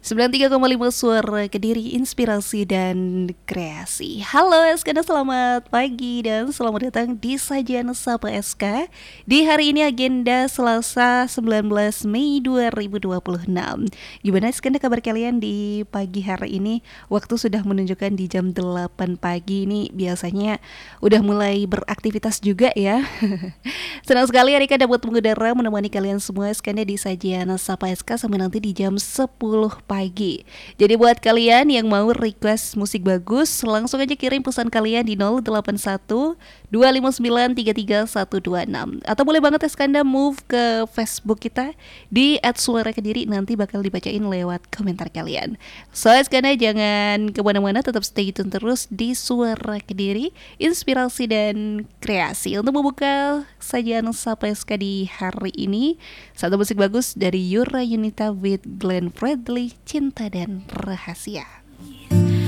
93,5 Suara Kediri, inspirasi dan kreasi. Halo SK, selamat pagi dan selamat datang di Sajian Sapa SK. Di hari ini agenda Selasa 19 Mei 2026. Gimana SK, kabar kalian di pagi hari ini? Waktu sudah menunjukkan di jam 8 pagi ini, biasanya udah mulai beraktivitas juga ya. Senang sekali Rika dapat mengudara menemani kalian semua SK di Sajian Sapa SK sampai nanti di jam 10 pagi. Jadi buat kalian yang mau request musik bagus, langsung aja kirim pesan kalian di 081 259 33126. Atau boleh banget Skanda move ke Facebook kita di @suarakediri, nanti bakal dibacain lewat komentar kalian. So Skanda jangan kemana-mana, tetap stay tune terus di Suara Kediri, inspirasi dan kreasi. Untuk membuka sajian Sapa SK di hari ini, satu musik bagus dari Yura Yunita with Glenn Fredly, Cinta dan Rahasia.